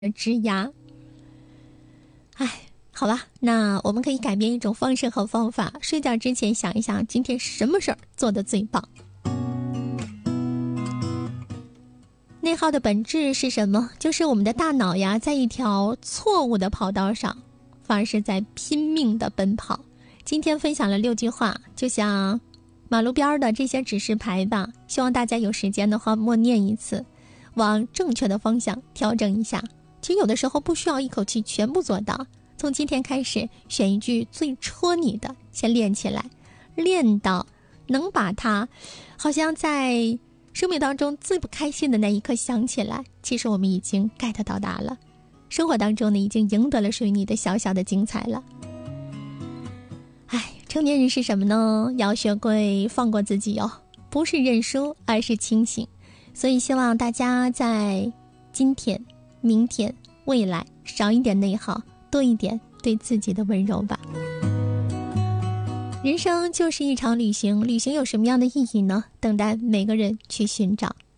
枝芽。好吧，那我们可以改变一种方式和方法，睡觉之前想一想今天什么事儿做得最棒。内耗的本质是什么？就是我们的大脑呀，在一条错误的跑道上，反而是在拼命的奔跑。今天分享了6句话，就像马路边的这些指示牌吧，希望大家有时间的话默念一次，往正确的方向调整一下。其实有的时候不需要一口气全部做到，从今天开始选一句最戳你的先练起来，练到能把它好像在生命当中最不开心的那一刻想起来，其实我们已经 get 到达了，生活当中呢已经赢得了属于你的小小的精彩了。成年人是什么呢？要学会放过自己哦，不是认输，而是清醒。所以希望大家在今天、明天、未来少一点内耗，多一点对自己的温柔吧。人生就是一场旅行，旅行有什么样的意义呢？等待每个人去寻找。